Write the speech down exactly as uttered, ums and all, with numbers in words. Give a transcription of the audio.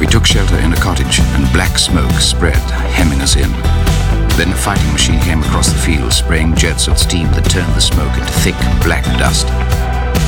We took shelter in a cottage, and black smoke spread, hemming us in. Then a fighting machine came across the field, spraying jets of steam that turned the smoke into thick, black dust.